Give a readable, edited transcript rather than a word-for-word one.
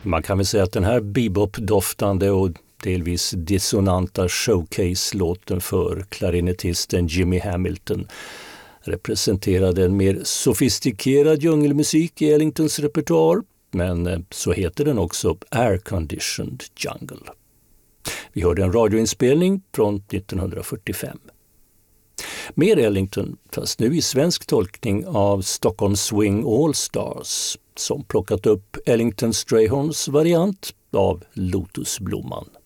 Man kan väl säga att den här bebop-doftande och delvis dissonanta showcase-låten för klarinettisten Jimmy Hamilton representerade en mer sofistikerad djungelmusik i Ellingtons repertoar, men så heter den också Air Conditioned Jungle. Vi hörde en radioinspelning från 1945. Mer Ellington, fast nu i svensk tolkning av Stockholm Swing All Stars, som plockat upp Ellington Strayhorns variant av Lotusblomman.